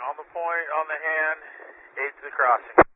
On the point, on the hand, 8 to the crossing.